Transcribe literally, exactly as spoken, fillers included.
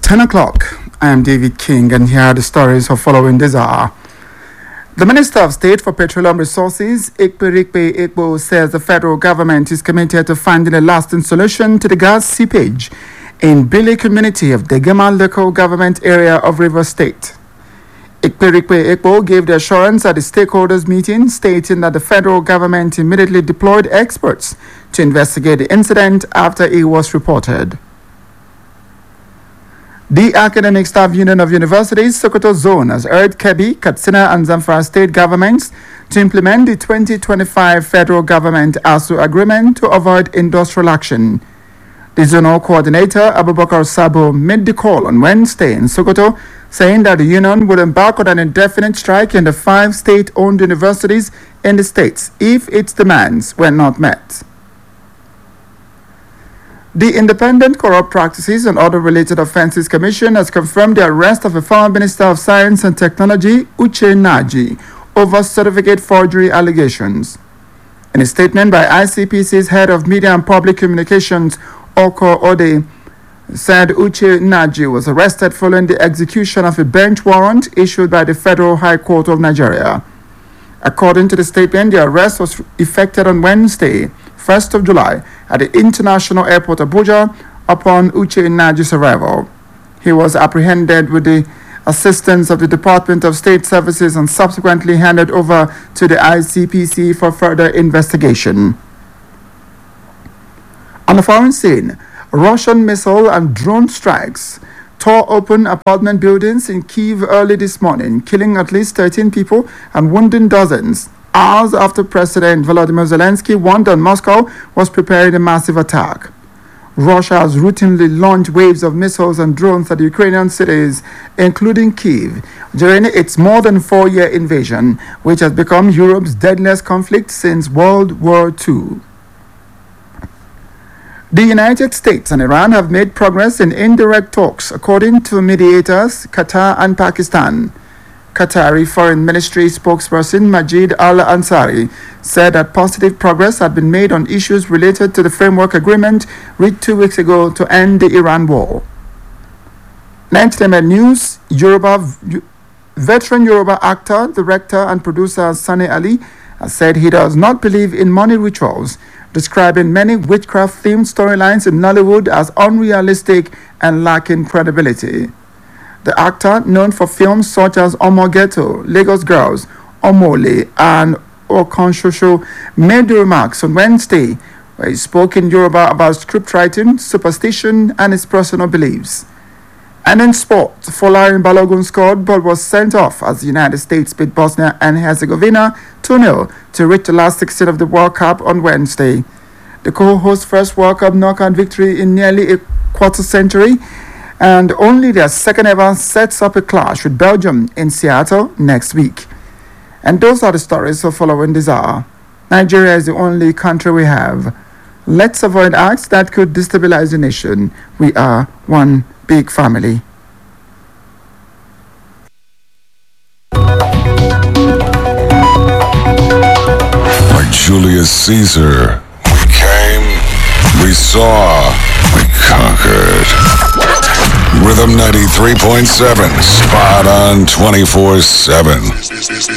ten o'clock. I am David King, and here are the stories for following this hour. The Minister of State for Petroleum Resources, Ikperikpe Ekpo, says the federal government is committed to finding a lasting solution to the gas seepage in Bili community of Degema local government area of Rivers State. Ikperikpe Ekpo gave the assurance at the stakeholders meeting, stating that the federal government immediately deployed experts to investigate the incident after it was reported. The Academic Staff Union of Universities Sokoto Zone has urged Kebbi, Katsina and Zamfara state governments to implement the twenty twenty-five federal government A S U agreement to avoid industrial action. The zonal coordinator, Abubakar Sabo, made the call on Wednesday in Sokoto, saying that the union would embark on an indefinite strike in the five state-owned universities in the states if its demands were not met. The Independent Corrupt Practices and Other Related Offences Commission has confirmed the arrest of a former Minister of Science and Technology, Uche Naji, over certificate forgery allegations. In a statement by I C P C's Head of Media and Public Communications, Oko Ode, said Uche Naji was arrested following the execution of a bench warrant issued by the Federal High Court of Nigeria. According to the statement, the arrest was effected on Wednesday, first of July, at the International Airport Abuja upon Uche Naji's arrival. He was apprehended with the assistance of the Department of State Services and subsequently handed over to the I C P C for further investigation. On the foreign scene, Russian missile and drone strikes tore open apartment buildings in Kyiv early this morning, killing at least thirteen people and wounding dozens, hours after President Volodymyr Zelensky warned that Moscow was preparing a massive attack. Russia has routinely launched waves of missiles and drones at Ukrainian cities, including Kyiv, during its more than four-year invasion, which has become Europe's deadliest conflict since World War Two. The United States and Iran have made progress in indirect talks, according to mediators Qatar and Pakistan. Qatari Foreign Ministry spokesperson Majid Al-Ansari said that positive progress had been made on issues related to the framework agreement reached two weeks ago to end the Iran war. In entertainment news, Yoruba, veteran Yoruba actor, director and producer Sani Ali has said he does not believe in money rituals, describing many witchcraft-themed storylines in Nollywood as unrealistic and lacking credibility. The actor, known for films such as Omo Ghetto, Lagos Girls, Omole, and Okonshosho, made the remarks on Wednesday, where he spoke in Yoruba about script writing, superstition, and his personal beliefs. And in sport, Folarin Balogun scored but was sent off as the United States beat Bosnia and Herzegovina two nil to reach the last sixteen of the World Cup on Wednesday. The co-host first World Cup knockout victory in nearly a quarter century, and only their second ever, sets up a clash with Belgium in Seattle next week. And those are the stories for following this hour. Nigeria is the only country we have. Let's avoid acts that could destabilize the nation. We are one big family. Like Julius Caesar, we came, we saw, we conquered. Rhythm ninety-three point seven, spot on twenty-four seven.